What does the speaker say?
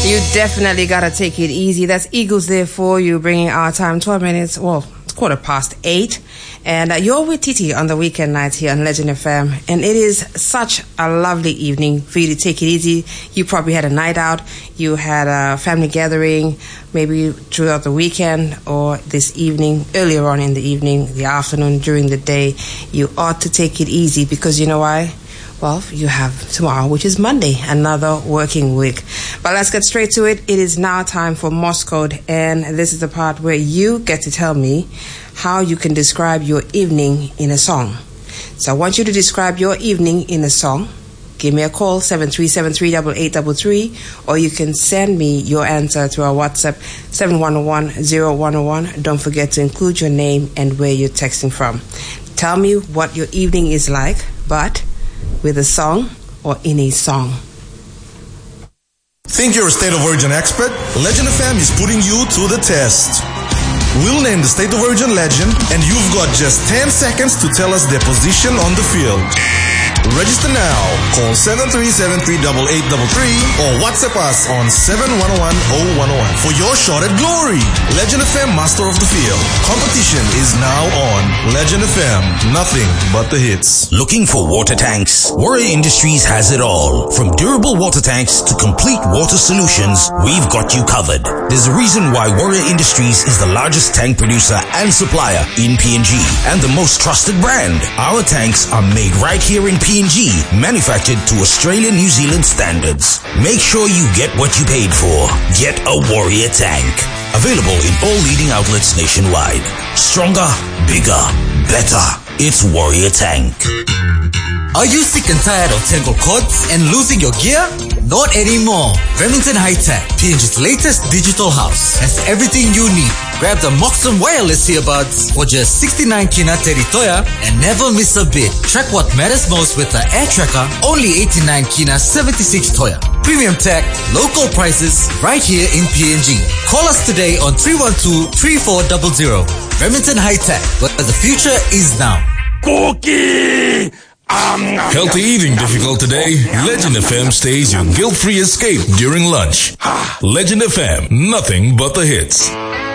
You definitely gotta take it easy. That's Eagles there for you, bringing our time 12 minutes, well, it's 8:15. And you're with Titi on the weekend night here on Legend FM. And it is such a lovely evening for you to take it easy. You probably had a night out. You had a family gathering, maybe throughout the weekend or this evening, earlier on in the evening, the afternoon, during the day. You ought to take it easy because you know why? Well, you have tomorrow, which is Monday, another working week. But let's get straight to it. It is now time for Morse Code, and this is the part where you get to tell me how you can describe your evening in a song. So I want you to describe your evening in a song. Give me a call, 73738833, or you can send me your answer to our WhatsApp, 711-0101. Don't forget to include your name and where you're texting from. Tell me what your evening is like, but with a song or in a song. Think you're a State of Origin expert? Legend FM is putting you to the test. We'll name the State of Origin legend, and you've got just 10 seconds to tell us their position on the field. Register now. Call 73738833 or WhatsApp us on 711-0101 for your shot at glory. Legend FM Master of the Field. Competition is now on. Legend FM, nothing but the hits. Looking for water tanks? Warrior Industries has it all. From durable water tanks to complete water solutions, we've got you covered. There's a reason why Warrior Industries is the largest tank producer and supplier in PNG and the most trusted brand. Our tanks are made right here in PNG, manufactured to Australian New Zealand standards. Make sure you get what you paid for. Get a Warrior tank. Available in all leading outlets nationwide. Stronger, bigger, better. It's Warrior Tank. Are you sick and tired of tangled cords and losing your gear? Not anymore. Remington High-Tech, PNG's latest digital house, has everything you need. Grab the Moxon wireless earbuds for just 69 kina teritoya and never miss a bit. Track what matters most with the Air Tracker, only 89 kina 76 toya. Premium tech, local prices, right here in PNG. Call us today on 312-3400. Remington High-Tech, where the future is now. Cookie! Healthy eating difficult today? Legend FM stays your guilt-free escape during lunch. Legend FM, nothing but the hits.